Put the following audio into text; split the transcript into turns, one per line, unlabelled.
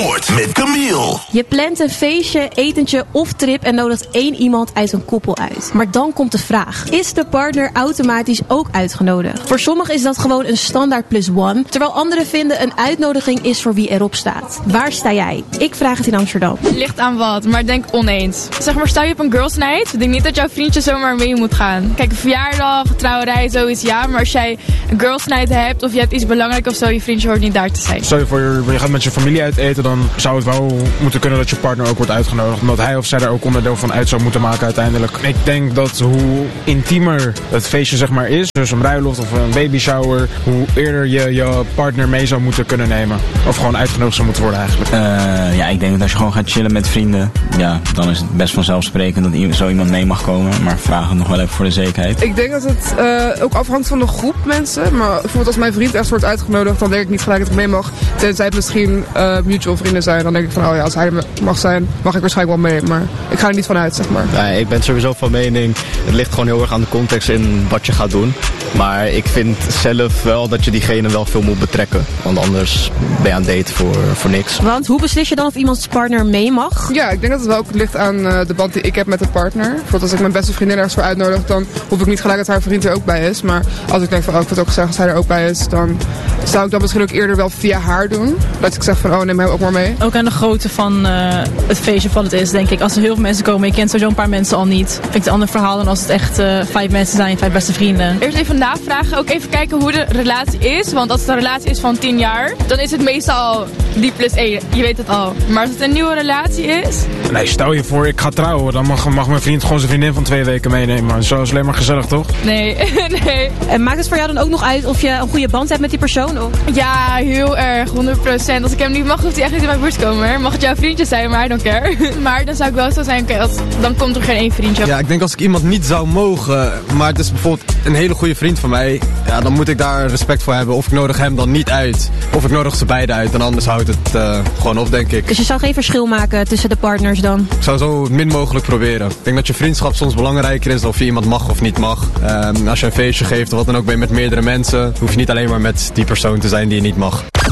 Met Camille.
Je plant een feestje, etentje of trip en nodigt 1 iemand uit een koppel uit. Maar dan komt de vraag: is de partner automatisch ook uitgenodigd? Voor sommigen is dat gewoon een standaard +1, terwijl anderen vinden een uitnodiging is voor wie erop staat. Waar sta jij? Ik vraag het in Amsterdam.
Ligt aan wat, maar ik denk oneens. Zeg maar, sta je op een girls night, ik denk niet dat jouw vriendje zomaar mee moet gaan. Kijk, een verjaardag, trouwerij, zoiets ja, maar als jij een girls night hebt of je hebt iets belangrijk of zo, je vriendje hoort niet daar te zijn.
Stel je voor, je gaat met je familie uit eten, dan zou het wel moeten kunnen dat je partner ook wordt uitgenodigd. Omdat hij of zij er ook onderdeel van uit zou moeten maken uiteindelijk. Ik denk dat hoe intiemer het feestje zeg maar is, dus een bruiloft of een baby shower, hoe eerder je je partner mee zou moeten kunnen nemen. Of gewoon uitgenodigd zou moeten worden eigenlijk.
Ja, ik denk dat als je gewoon gaat chillen met vrienden, ja, dan is het best vanzelfsprekend dat zo iemand mee mag komen. Maar vraag het nog wel even voor de zekerheid.
Ik denk dat het ook afhangt van de groep mensen. Maar bijvoorbeeld als mijn vriend echt wordt uitgenodigd, dan denk ik niet gelijk dat ik mee mag. Tenzij het misschien mutual vrienden zijn. Dan denk ik van, oh ja, als hij er mag zijn, mag ik waarschijnlijk wel mee. Maar ik ga er niet van uit, zeg maar.
Ja, ik ben sowieso van mening, het ligt gewoon heel erg aan de context in wat je gaat doen. Maar ik vind zelf wel dat je diegene wel veel moet betrekken. Want anders ben je aan het daten voor niks.
Want hoe beslis je dan of iemands partner mee mag?
Ja, ik denk dat het wel ook ligt aan de band die ik heb met de partner. Bijvoorbeeld als ik mijn beste vriendin ergens voor uitnodig, dan hoef ik niet gelijk dat haar vriend er ook bij is. Maar als ik denk van, oh, ik vind het ook gezellig als hij er ook bij is, dan zou ik dat misschien ook eerder wel via haar doen. Dat ik zeg van, oh, neem hem ook maar mee.
Ook aan de grootte van het feestje van het is, denk ik. Als er heel veel mensen komen, je kent sowieso een paar mensen al niet. Vind ik het een ander verhaal dan als het echt 5 mensen zijn, 5 beste vrienden.
Eerst even navragen, ook even kijken hoe de relatie is. Want als het een relatie is van 10 jaar, dan is het meestal die +1. Je weet het al. Maar als het een nieuwe relatie is...
Nee, stel je voor, ik ga trouwen. Dan mag mijn vriend gewoon zijn vriendin van 2 weken meenemen. Zo is alleen maar gezellig, toch?
Nee, nee.
En maakt het voor jou dan ook nog uit of je een goede band hebt met die persoon? Of?
Ja, heel erg. 100%. Als ik hem niet mag, hoeft hij echt niet in mijn buurt te komen. Mag het jouw vriendje zijn, maar I don't care. Maar dan zou ik wel zo zijn, dan komt er geen 1 vriendje.
Ja, ik denk als ik iemand niet zou mogen, maar het is bijvoorbeeld een hele goede vriend van mij, ja, dan moet ik daar respect voor hebben. Of ik nodig hem dan niet uit, of ik nodig ze beide uit. En anders houdt het gewoon op, denk ik.
Dus je zou geen verschil maken tussen de partners dan?
Ik zou zo min mogelijk proberen. Ik denk dat je vriendschap soms belangrijker is dan of je iemand mag of niet mag. Als je een feestje geeft of wat dan ook ben je met meerdere mensen, hoef je niet alleen maar met die persoon te zijn die je niet mag.